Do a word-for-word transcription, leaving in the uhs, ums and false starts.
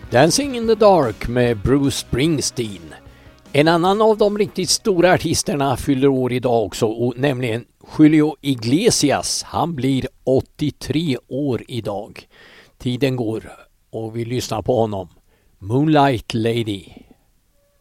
Dancing in the Dark med Bruce Springsteen. En annan av de riktigt stora artisterna fyller år idag också, och nämligen Julio Iglesias. Han blir åttiotre år idag. Tiden går och vi lyssnar på honom. Moonlight Lady.